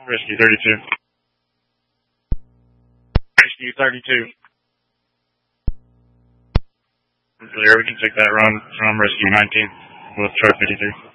Rescue 32. Rescue 32. Clear, we can take that run from Rescue 19 with Chart 53.